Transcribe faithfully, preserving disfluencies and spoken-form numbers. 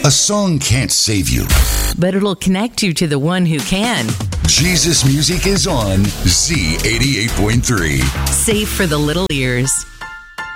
A song can't save you, but it'll connect you to the one who can. Jesus Music is on Z eighty-eight point three. Safe for the little ears.